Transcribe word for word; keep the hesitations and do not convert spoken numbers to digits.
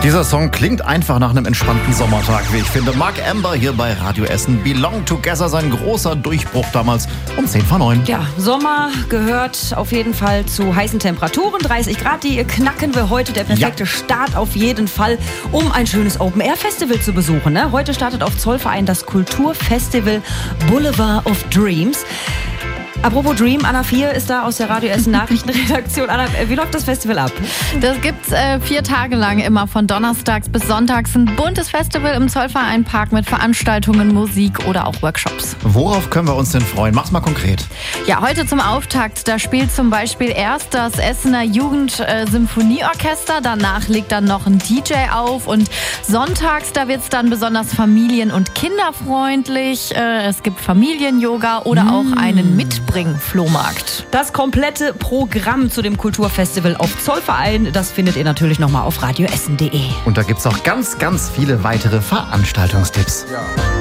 Dieser Song klingt einfach nach einem entspannten Sommertag, wie ich finde. Mark Amber hier bei Radio Essen. Belong Together, sein großer Durchbruch damals um zehn vor neun. Ja, Sommer gehört auf jeden Fall zu heißen Temperaturen. dreißig Grad, die knacken wir heute. Der perfekte ja. Start auf jeden Fall, um ein schönes Open-Air-Festival zu besuchen. Ne? Heute startet auf Zollverein das Kulturfestival Boulevard of Dreams. Apropos Dream, Anna vier ist da aus der Radio Essen Nachrichtenredaktion. Anna, wie läuft das Festival ab? Das gibt's äh, vier Tage lang, immer von donnerstags bis sonntags. Ein buntes Festival im Zollvereinpark mit Veranstaltungen, Musik oder auch Workshops. Worauf können wir uns denn freuen? Mach's mal konkret. Ja, heute zum Auftakt, da spielt zum Beispiel erst das Essener Jugend-Symphonieorchester. Danach legt dann noch ein D J auf. Und sonntags, da wird's dann besonders familien- und kinderfreundlich. Äh, es gibt Familien-Yoga oder mmh. auch einen Mitbring Flohmarkt. Das komplette Programm zu dem Kulturfestival auf Zollverein, das findet ihr natürlich nochmal auf radioessen punkt de. Und da gibt's auch ganz, ganz viele weitere Veranstaltungstipps. Ja.